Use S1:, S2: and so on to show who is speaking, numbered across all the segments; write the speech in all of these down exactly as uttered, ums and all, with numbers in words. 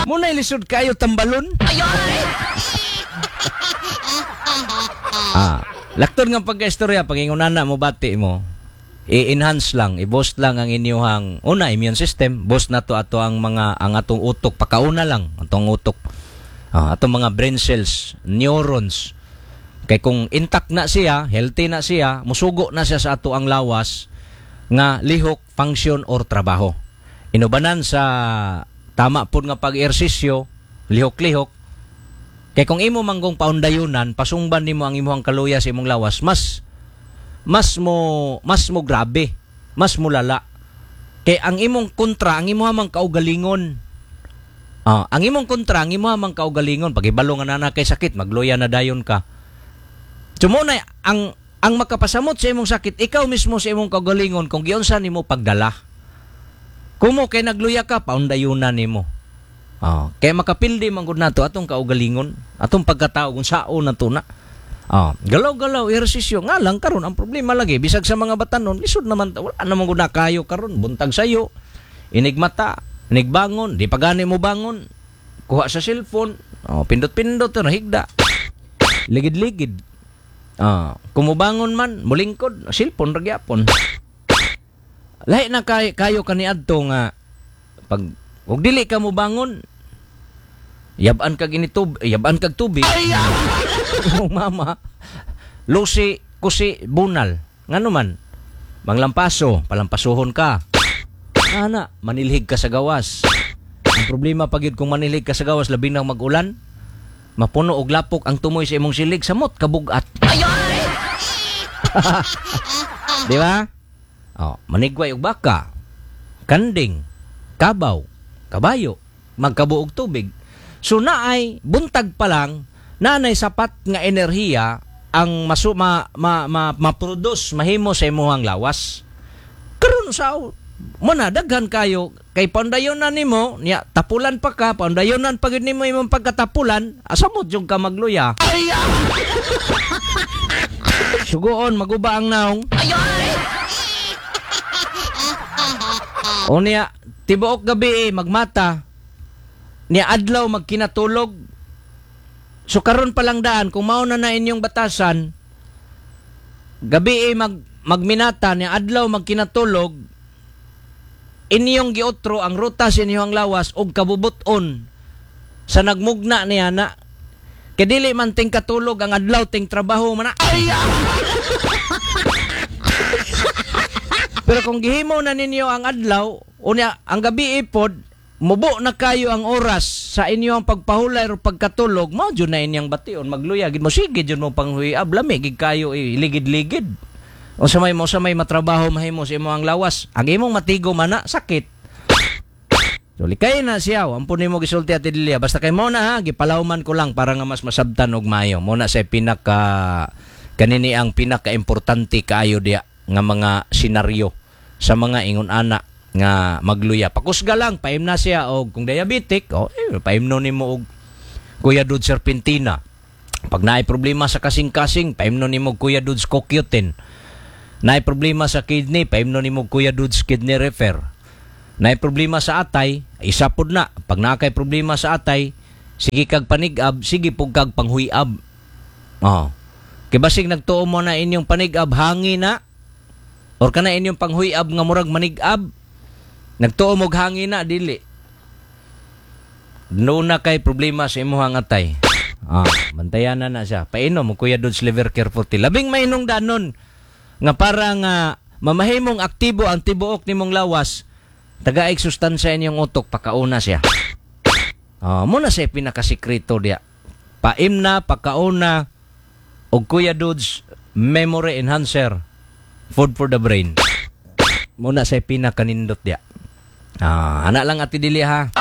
S1: Muna ilisod kayo tambalon. Ah, lakton nga pagka-istorya pagingunana mo bati mo. I-enhance lang, i-boost lang ang inyong una immune system, boost na to ato ang mga ang atong utok, pakauna lang atong utok. Ah, atong mga brain cells, neurons. Kay kung intact na siya, healthy na siya, musugo na siya sa ato ang lawas nga lihok, function or trabaho. Inubanan sa tama pud nga pag-ehersisyo, lihok-lihok. Kay kung imo manggong paundayunan, pasungban nimo ang imong kaluya sa imong lawas, mas mas mo mas mo grabe, mas mo lala. Kay ang imong kontra, ang imong mang kaugalingon. Ah, ang imong kontra, ang imong mang kaugalingon, pag ibalo nga nana kay sakit, magluya na dayon ka. Sumuna ang ang makapasamot sa imong sakit, ikaw mismo sa imong kaugalingon kung giunsa nimo pagdala. Kumo kay nagluya ka, paundayunan nimo. Ah, kay makapildi man gud nato atong kaugalingon, atong pagkatao kung sao na tuna. Ah, galaw-galaw ehersisyo nga lang karon ang problema lagi bisag sa mga batanon lisod naman wala naman gud na kayo karon buntag sayo. Inigmata, inigbangon, di pagani mo bangon. Kuha sa cellphone, oh, pindot-pindot na higda. Ligid-ligid. Ah, kumubangon man, mulingkod, cellphone ra gyapon. Lahi na kay kayo kaniadto nga pag ug dili ka mo bangon, yaban kag initub, yaban kag tubig. Imong mama, lusi, kusi, bunal. Ngano man, manglampaso, palampasuhon ka. Ana, manilhig ka sa gawas. Ang problema pagid kung manilhig ka sa gawas, labi nang mag-ulan, mapuno og lapok ang tumoy sa imong silig, samot kabugat. Di ba? Oh, manigway og baka, kanding, kabaw, kabayo, magkabuog tubig. So naay buntag pa lang nanay sapat nga enerhiya ang masu ma, ma, ma, ma-produce mahimo sa imong lawas. Karon sa mo na daghan kayo kay paundayonan nimo niya tapulan pa ka paundayonan pagid nimo imong pagkatapulan asamot jud ka magluya. Sugoon maguba ang naong. Unya tibuok gabi eh, magmata niya adlaw magkinatulog. So karon pa lang daan kung mao na na inyong batasan gabi eh, mag magminata niya adlaw magkinatulog inyong giotro ang ruta sa inyong lawas og kabubuton sa nagmugna niya na kay dili man ting katulog ang adlaw ting trabaho man na. Pero kung gihimo na ninyo ang adlaw, unya ang gabi ipod, mubo na kayo ang oras sa inyong pagpahulay o pagkatulog, mao jud na inyong bation, magluya gid mo sige jud mo panghuyab, lami gid kayo eh, ligid-ligid. O sa may mo sa may matrabaho mahimo sa imong lawas, ang imong matigo man na sakit. So likay na siya, ampun nimo gisulti at dili, basta kay mo na ha, gipalawman ko lang para nga mas masabtan og maayo. Mo na sa pinaka kanini ang pinaka-importante kaayo diya nga mga senaryo sa mga ingon ana nga magluya. Pakusga lang, paim na siya og kung diabetic, oh, eh, paim no nimo og Kuya Dudes Serpentina. Pag naay problema sa kasing-kasing, paim no nimo Kuya Dudes Cocutin. Naay problema sa kidney, paim no nimo Kuya Dudes Kidney Refer. Naay problema sa atay, isa pod na. Pag naakay problema sa atay, sige kag panigab, sige pug kag panghuyab. Oh. Kay basig nagtuo mo na inyong panigab hangin na or kana inyong panghuyab nga murag manigab, nagtuo mog hangin na dili. No na kay problema sa imong atay. Ah, bantayan na na siya. Painom mo Kuya Dudes Liver Care forty. Labing mainong danon nga para nga mamahimong aktibo ang tibuok nimong lawas. Tagaig sustansya inyong utok pakauna siya. Ah, mo na siya pinakasikreto diya. Paim na pakauna og Kuya Dudes Memory Enhancer. Food for the brain. Muna sa pinakanindot diya. Ah, anak lang ati dili ha.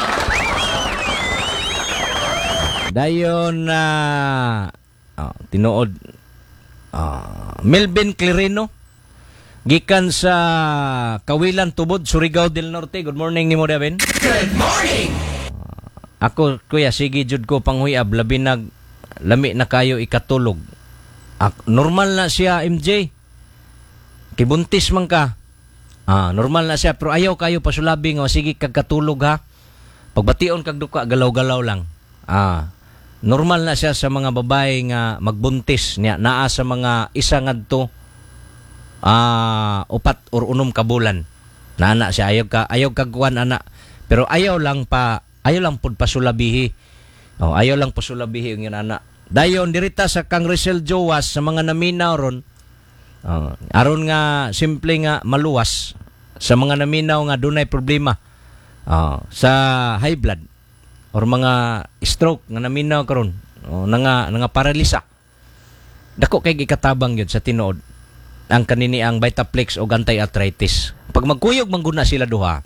S1: Dayon na uh, oh, tinuod uh, Melvin Clerino gikan sa Kawilan Tubod, Surigao del Norte. Good morning nimo Daven. Good morning. Uh, ako kuya sige jud ko panghuyab labi nag lami na kayo ikatulog. Ak, normal na siya M J. Kibuntis man ka. Ah, normal na siya pero ayaw kayo pasulabi nga sige kag katulog ha. Pagbation kag duka galaw-galaw lang. Ah, normal na siya sa mga babae nga magbuntis niya naa sa mga isa ngadto ah upat or unom ka bulan. Nana siya ayaw ka ayaw kagkuan ana. Pero ayaw lang pa ayaw lang pud pasulabihi. Oh, ayaw lang pasulabihi ang yun ana. Dayon dirita sa kang Rizal Jowas sa mga naminaw ron. Oh, aron nga simple nga maluwas sa mga naminaw nga dunay problema. Oh, sa high blood or mga stroke nga naminaw karon. Oh, nga nga paralisa. Dako kay gikatabang yun sa tinuod ang kanini ang Vitaplex o anti-arthritis. Pag magkuyog mangguna sila duha,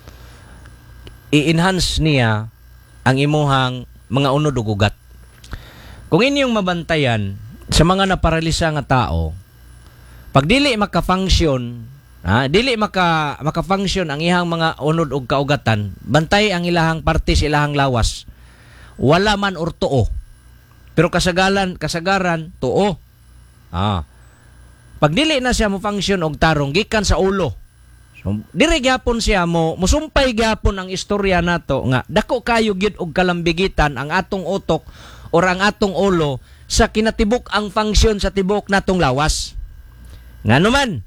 S1: i-enhance niya ang imuhang mga unod ug ugat. Kung inyong mabantayan sa mga naparalisa nga tao, pag dili maka-function, ha, dili maka maka-function ang ihang mga unod ug kaugatan, bantay ang ilahang parte sa ilahang lawas. Wala man or tuo. Pero kasagalan, kasagaran tuo. Ah. Pag dili na siya mo function og tarong gikan sa ulo. So, dire gyapon siya mo musumpay gyapon ang istorya nato nga dako kayo gyud og kalambigitan ang atong utok or ang atong ulo sa kinatibok ang function sa tibok natong lawas. Ngano man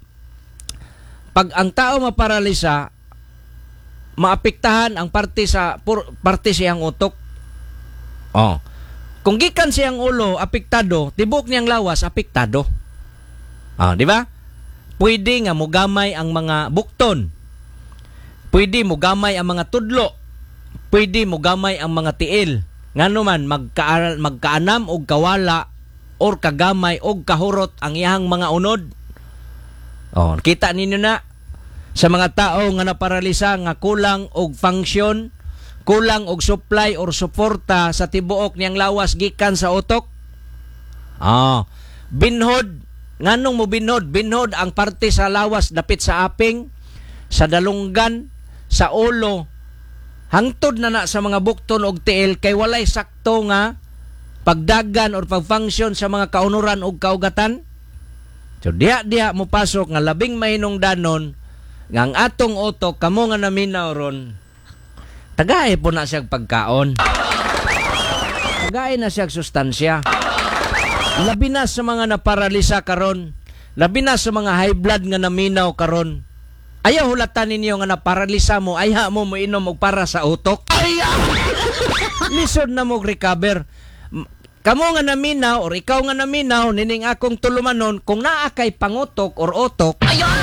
S1: pag ang tao maparalisa maapektahan ang parte sa pur, parte siyang utok. Oh. Kung gikan siyang ulo apektado, tibok niyang lawas apektado. Ah, di ba? Pwede nga mogamay ang mga bukton. Pwede mogamay ang mga tudlo. Pwede mogamay ang mga tiil. Ngano man magka magkaanam og kawala or kagamay og kahurot ang iyang mga unod. Oh, kita ninyo na sa mga tao nga naparalisa nga kulang og function, kulang og supply or suporta sa tibuok niyang lawas gikan sa utok. Ah, binhod. Nganong mo binhod? Binhod ang parte sa lawas dapit sa aping, sa dalunggan, sa ulo, hangtod na na sa mga bukton og tiil kay walay sakto nga pagdagan or pag-function sa mga kaunuran og kaugatan. So diha-diha mo pasok nga labing mahinungdanon nga ang atong utok kamo nga naminaw ron. Tagay po na siyang pagkaon. Tagay na siyang sustansya. Labi na sa mga naparalisa karon, labi na sa mga high blood nga naminaw karon. Ayaw hulatan ninyo nga naparalisa mo, ayaw mo mo inom og para sa utok. Lisod na mo recover. Kamo nga naminaw or ikaw nga naminaw nining akong tulumanon kung naa kay pangutok or utok.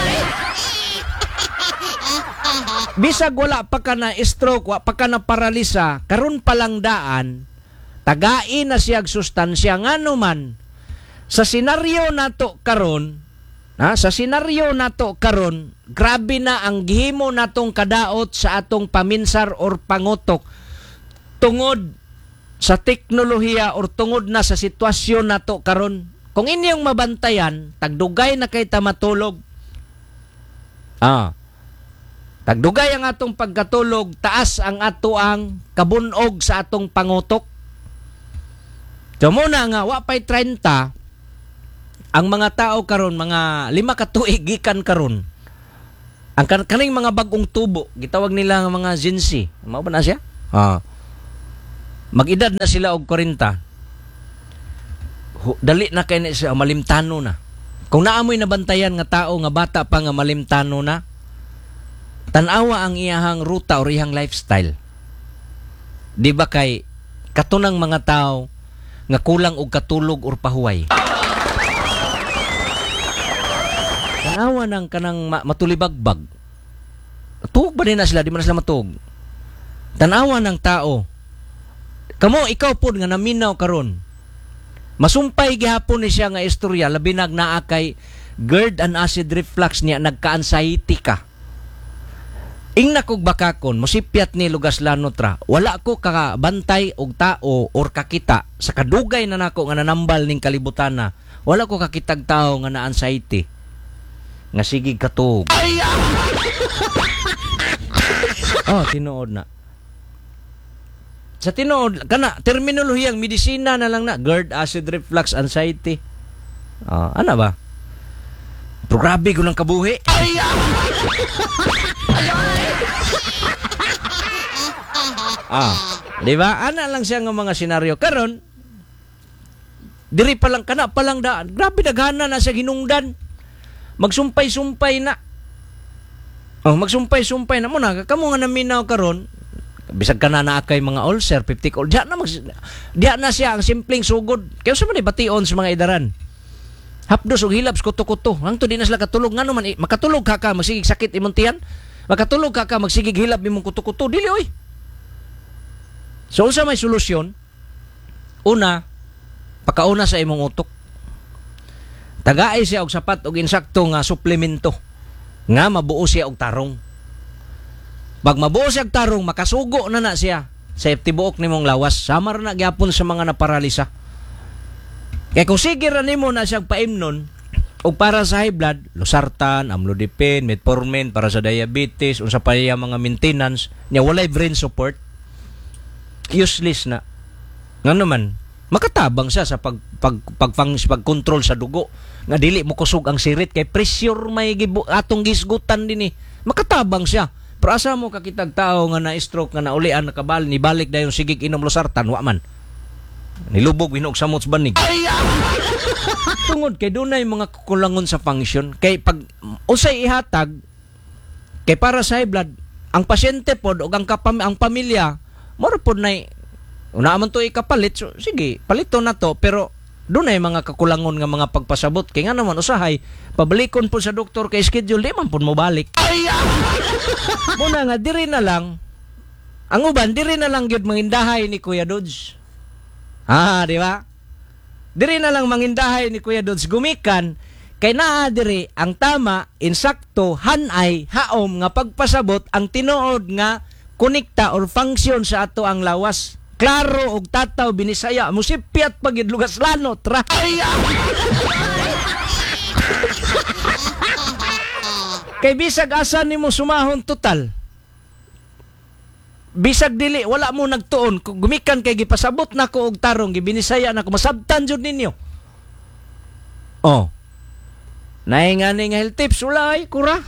S1: Bisag wala pa ka na stroke, wala pa ka na paralisa, karon pa lang daan, tagain na siyag sustansya ngano man. Sa senaryo nato karon, ha, sa senaryo nato karon, grabe na ang gihimo natong kadaot sa atong paminsar or pangutok tungod sa teknolohiya or tungod na sa sitwasyon nato karon. Kung inyong mabantayan, tagdugay na kay ta matulog. Ah. Tagdugay ang atong pagkatulog, taas ang ato ang kabunog sa atong pangutok. So muna nga, wapay treinta, ang mga tao karon mga lima ka tuig gikan karon. Ang kan kaning mga bagong tubo, gitawag nila nga mga Gen Z. Mao ba na siya? Ah. Mag-edad na sila og forty. Dali na kay siya malimtano na. Kung naamoy nabantayan nga tao nga bata pa nga malimtano na, tanawa ang iyahang ruta o iyang lifestyle. Di ba kay katunang mga tao nga kulang og katulog or pahuway. Tanawa ng kanang matulibagbag. Tuog ba din na sila? Di man na sila matug. Tanawa ng tao. Kamo, ikaw po nga naminaw karon. Masumpay gihapon ni siya nga istorya, labi nag naa kay GERD and acid reflux niya, nagka-anxiety ka. Ing nakog bakakon, musipyat ni lugas lanotra, wala ko kakabantay og tao or kakita sa kadugay na nako nga nanambal ning kalibutana. Wala ko kakitag tao nga na-anxiety. Nga sige katog. Oh, tinuod na. Sa tinuod, kana, terminolohiyang medisina na lang na. GERD, acid reflux, anxiety. Oh, ano ba? Pero grabe ko lang kabuhi. Ah, di ba? Ana lang siya ng mga senaryo. Karon, diri pa lang, kana pa lang daan. Grabe, daghana na siya ginungdan. Magsumpay-sumpay na. Oh, magsumpay-sumpay na mo na. Kamo nga naminaw karon, bisag ka na naakay mga ulcer, fifty call. Diya na, mag, diya na siya ang simpleng sugod. Kaya sa man bation sa mga idaran. Hapdos o hilabs, kuto-kuto. Ang to di na sila katulog. Nga naman, eh, makatulog ka ka, magsigig sakit imong tiyan. Makatulog ka ka, magsigig hilab imong kuto-kuto. Dili, oy. So, unsa may solusyon? Una, pakauna sa imong utok. Tagaay siya og sapat og insakto nga suplemento. Nga mabuo siya og tarong. Pag mabuo siya og tarong, makasugo na na siya sa tibuok nimong lawas. Samar na gyapon sa mga naparalisa. Kaya kung sige ra nimo na siyang paimnon o para sa high blood, losartan, amlodipine, metformin para sa diabetes, unsa pa iya mga maintenance, niya walay brain support, useless na. Nga naman, makatabang siya sa pag pag pagpang pag-control sa dugo. Nga dili mo kusog ang sirit kay pressure may gibu, atong gisgutan din eh. Makatabang siya. Pero asa mo kakitag tao nga na stroke nga naulian nakabal ni balik dayon sigig inom losartan wa man. Nilubog winog samot sa banig. Tungod kay dunay mga kukulangon sa function kay pag usay ihatag kay para sa high blood ang pasyente pod ug ang kapam ang pamilya moro pod nay una man to ikapalit so sige palito na to pero dunay mga kakulangon nga mga pagpasabot kay nga naman usahay pabalikon po sa doktor kay schedule di man pod mo balik. Muna nga diri na lang ang uban diri na lang gyud mangindahay ni Kuya Dodge. Ah, di ba? Diri na lang mangindahay ni Kuya Dodge gumikan kay naa diri ang tama, insakto, hanay, haom nga pagpasabot ang tinuod nga konekta or function sa ato ang lawas. Klaro og tataw binisaya musipiat pagid lugas lanot ra. Kay bisag asa nimo sumahon total. Bisag dili wala mo nagtuon gumikan kay gipasabot nako og tarong gibinisaya nako masabtan jud ninyo. Oh. Nay nga ni nga health tips wala ay kura.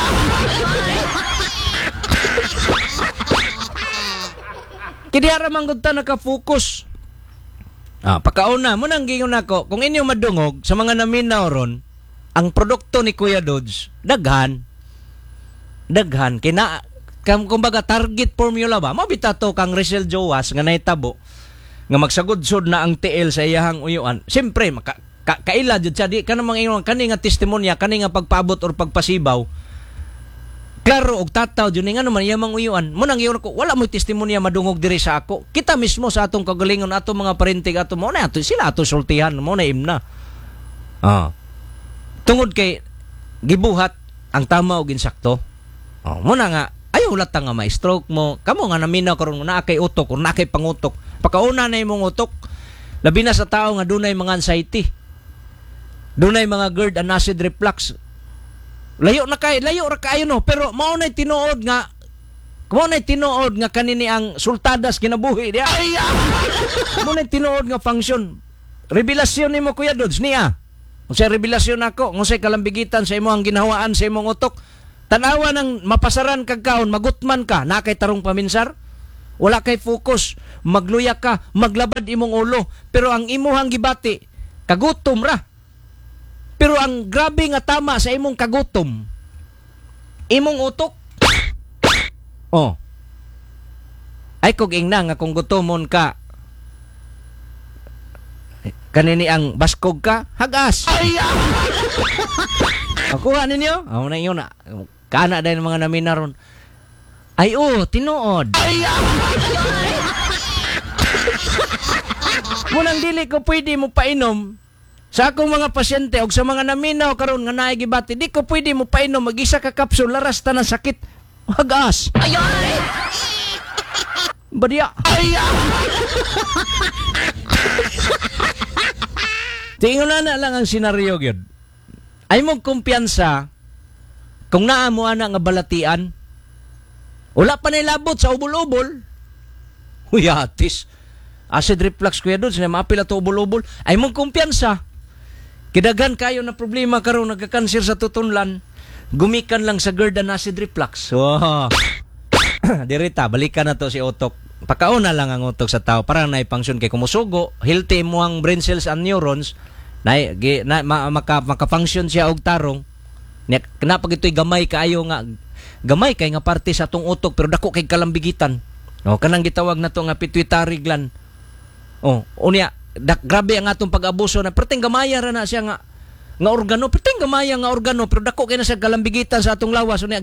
S1: Kidiyara man gud ta naka-focus. Ah, pakauna mo nang gingon nako kung inyo madungog sa mga naminaw ron ang produkto ni Kuya Dodge daghan. Daghan kina Kam kumbaga target formula ba mo bitato kang Rachel Joas nga nahitabo nga magsagodsod na ang T L sa iyahang uyuan. Siyempre maka, ka, kaila jud siya di kanang mga kani nga testimonya kani nga pagpaabot or pagpasibaw. Klaro og tataw jud nga naman iyang uyuan. Mo nang iyon ko wala mo testimonya madungog diri sa ako. Kita mismo sa atong kagalingon ato mga parentig ato mo na ato sila ato sultihan mo na imna. Ah. Tungod kay gibuhat ang tama og insakto. Oh, mo na nga ayaw ulat nga ma-stroke mo. Kamo nga naminaw karon na kay utok o na kay pangutok. Pagkauna na imong utok, labi na sa tao nga dunay mga anxiety. Dunay mga GERD and acid reflux. Layo na kay, layo ra kayo no, pero mao nay tinuod nga mao nay tinuod nga kanini ang sultadas kinabuhi diya. Mao nay tinuod nga function. Revelasyon nimo Kuya Dodge niya. Unsay revelasyon nako, unsay kalambigitan sa imong ginhawaan sa imong utok. Tanawa ng mapasaran kag kaon, magutman ka, na kay tarong paminsar, wala kay focus, magluya ka, maglabad imong ulo, pero ang imuhang gibati, kagutom ra. Pero ang grabe nga tama sa imong kagutom, imong utok, oh, ay kog ingna nga kung gutomon ka, kanini ang baskog ka, hagas. Kuha ninyo, ako na yun na. Kana dahil mga naminaron. Ay oh, tinuod. Munang dili ko pwede mo painom sa akong mga pasyente o sa mga naminaw karon nga naay gibati, di ko pwede mo painom mag-isa ka kapsul laras ta ng sakit. Hagas. Ayay! Badya. Tingnan na lang ang senaryo gyud. Ay mong kumpiyansa kung naa mo ana nga balatian. Wala pa nilabot sa ubol-ubol. Huyatis. Acid reflux Kuya Dodge na maapil ato ubol-ubol. Ay mong kumpiyansa. Kidagan kayo na problema karon nagka-cancer sa tutunlan. Gumikan lang sa GERD and acid reflux. Wow. dirita balikan na to si utok. Pakauna lang ang utok sa tao para na function kay kumusugo, healthy mo ang brain cells and neurons na, na ma, maka, maka-function siya og tarong. Na pag ito'y gamay kaayo nga gamay kay nga parte sa atong utok pero dako kay kalambigitan. No, kanang gitawag na to nga pituitary gland. Oh, unya dak, grabe ang atong pag-abuso na perting gamaya ra na siya nga nga organo, perting gamaya nga organo pero dako kay na sa kalambigitan sa atong lawas unya